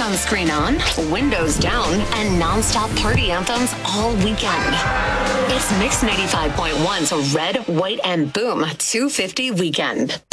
sunscreen on, windows down, and non-stop party anthems all weekend. It's Mix 95.1's Red, White, and Boom 250 Weekend.